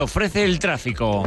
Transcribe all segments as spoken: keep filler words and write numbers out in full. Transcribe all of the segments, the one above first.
Ofrece el tráfico.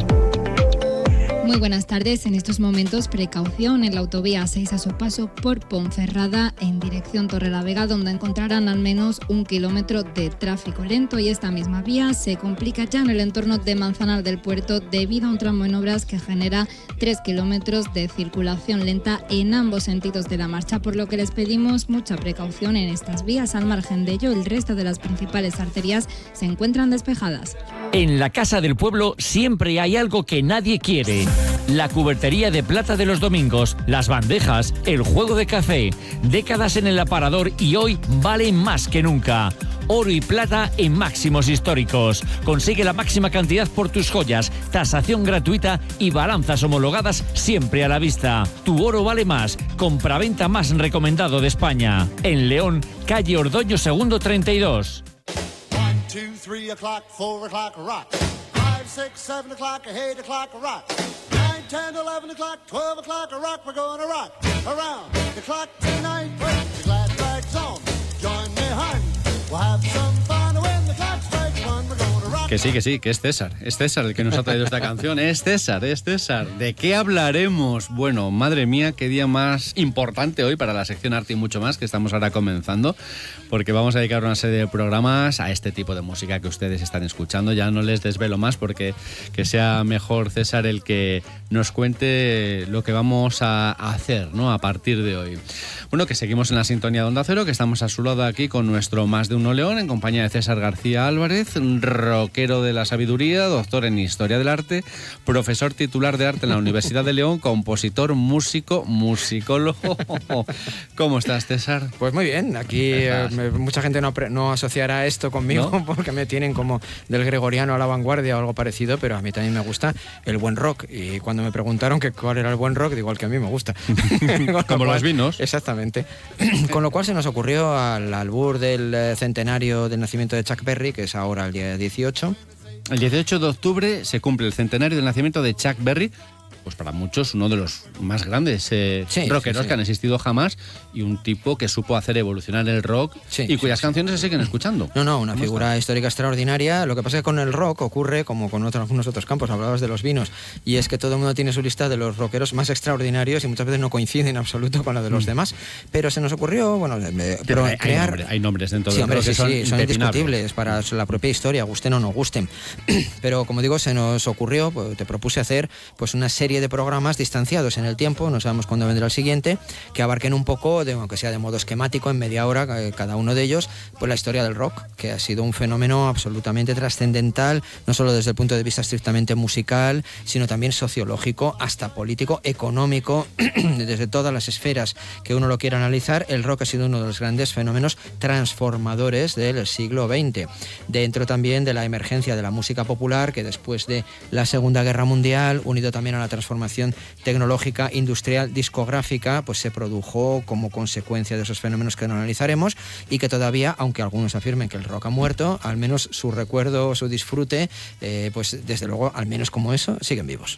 Muy buenas tardes. En estos momentos, precaución en la autovía seis a su paso por Ponferrada en dirección Torrelavega, donde encontrarán al menos un kilómetro de tráfico lento, y esta misma vía se complica ya en el entorno de Manzanar del Puerto debido a un tramo en obras que genera tres kilómetros de circulación lenta en ambos sentidos de la marcha, por lo que les pedimos mucha precaución en estas vías. Al margen de ello, el resto de las principales arterias se encuentran despejadas. En la Casa del Pueblo siempre hay algo que nadie quiere. La cubertería de plata de los domingos, las bandejas, el juego de café. Décadas en el aparador y hoy vale más que nunca. Oro y plata en máximos históricos. Consigue la máxima cantidad por tus joyas, tasación gratuita y balanzas homologadas siempre a la vista. Tu oro vale más. Compraventa más recomendado de España. En León, calle Ordoño Segundo treinta y dos. two, three o'clock, four o'clock, rock. five, six, seven o'clock, eight o'clock, rock. nine, ten, eleven o'clock, twelve o'clock, rock. We're gonna rock around the clock tonight. Put your glad rags on, join me, hun. We'll have some fun when the clock strikes one. We're gonna rock. Que sí, que sí, que es César. Es César el que nos ha traído esta canción. Es César, es César. ¿De qué hablaremos? Bueno, madre mía, qué día más importante hoy para la sección Arte y Mucho Más, que estamos ahora comenzando, porque vamos a dedicar una serie de programas a este tipo de música que ustedes están escuchando. Ya no les desvelo más, porque que sea mejor César el que nos cuente lo que vamos a hacer, ¿no?, a partir de hoy. Bueno, que seguimos en la sintonía de Onda Cero, que estamos a su lado aquí con nuestro Más de Uno León, en compañía de César García Álvarez, rockero de la sabiduría, doctor en Historia del Arte, profesor titular de arte en la Universidad de León, compositor, músico, musicólogo. ¿Cómo estás, César? Pues muy bien, aquí eh, mucha gente no, no asociará esto conmigo, ¿no?, porque me tienen como del gregoriano a la vanguardia o algo parecido, pero a mí también me gusta el buen rock, y cuando me preguntaron que cuál era el buen rock, digo, el que a mí me gusta. Como los vinos. Exactamente. Con lo cual se nos ocurrió al albur del centenario del nacimiento de Chuck Berry, que es ahora el día dieciocho. El dieciocho de octubre se cumple el centenario del nacimiento de Chuck Berry, pues para muchos uno de los más grandes eh, sí, rockeros sí, sí. que han existido jamás, y un tipo que supo hacer evolucionar el rock sí, y cuyas sí, canciones sí. se siguen escuchando. No, no, una figura está? histórica extraordinaria. Lo que pasa es que con el rock ocurre como con otros, algunos otros campos, hablabas de los vinos, y es que todo el mundo tiene su lista de los rockeros más extraordinarios y muchas veces no coincide en absoluto con la de los mm. demás, pero se nos ocurrió, bueno, eh, pero hay, crear... hay, nombre, hay nombres dentro sí, del hombre, rock sí, que son, sí, son indiscutibles para la propia historia, gusten o no gusten. Pero como digo, se nos ocurrió, pues, te propuse hacer pues una serie de programas distanciados en el tiempo, no sabemos cuándo vendrá el siguiente, que abarquen un poco, de, aunque sea de modo esquemático, en media hora eh, cada uno de ellos, pues la historia del rock, que ha sido un fenómeno absolutamente trascendental, no solo desde el punto de vista estrictamente musical, sino también sociológico, hasta político, económico, desde todas las esferas que uno lo quiera analizar. El rock ha sido uno de los grandes fenómenos transformadores del siglo veinte. Dentro también de la emergencia de la música popular, que después de la Segunda Guerra Mundial, unido también a la transformación tecnológica, industrial, discográfica, pues se produjo como consecuencia de esos fenómenos que no analizaremos, y que todavía, aunque algunos afirmen que el rock ha muerto, al menos su recuerdo, su disfrute, eh, pues desde luego, al menos como eso, siguen vivos.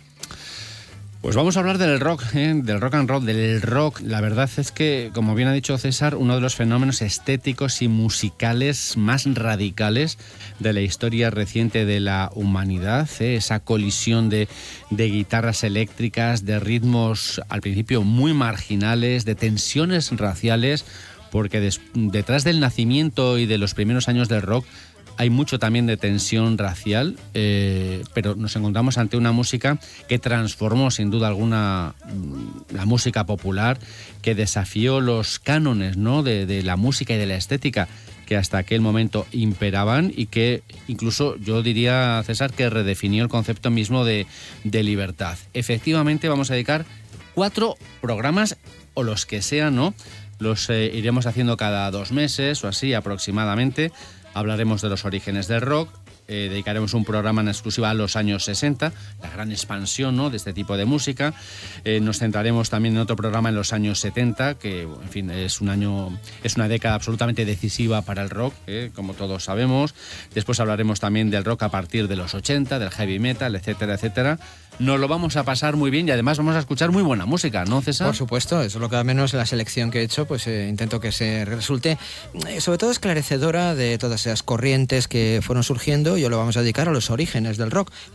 Pues vamos a hablar del rock, ¿eh? del rock and roll, del rock. La verdad es que, como bien ha dicho César, uno de los fenómenos estéticos y musicales más radicales de la historia reciente de la humanidad, ¿eh? Esa colisión de, de guitarras eléctricas, de ritmos al principio muy marginales, de tensiones raciales, porque des, detrás del nacimiento y de los primeros años del rock hay mucho también de tensión racial, eh, pero nos encontramos ante una música que transformó sin duda alguna la música popular, que desafió los cánones, ¿no?, de, de la música y de la estética que hasta aquel momento imperaban, y que incluso yo diría, César, que redefinió el concepto mismo de, de libertad. Efectivamente vamos a dedicar cuatro programas, o los que sean, ¿no? Los eh, iremos haciendo cada dos meses o así aproximadamente. Hablaremos de los orígenes del rock, eh, dedicaremos un programa en exclusiva a los años sesenta, la gran expansión, ¿no?, de este tipo de música. Eh, nos centraremos también en otro programa en los años setenta, que en fin es un año, es una década absolutamente decisiva para el rock, eh, como todos sabemos. Después hablaremos también del rock a partir de los ochenta, del heavy metal, etcétera, etcétera. nos lo vamos a pasar muy bien y además vamos a escuchar muy buena música, ¿no, César? Por supuesto, eso es lo que al menos la selección que he hecho, pues eh, intento que se resulte eh, sobre todo esclarecedora de todas esas corrientes que fueron surgiendo y hoy lo vamos a dedicar a los orígenes del rock.